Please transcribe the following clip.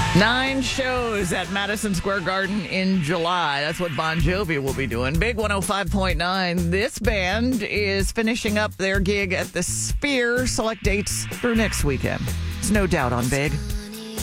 9 shows at Madison Square Garden in July. That's what Bon Jovi will be doing. Big 105.9. This band is finishing up their gig at the Sphere. Select dates through next weekend. There's no doubt on Big.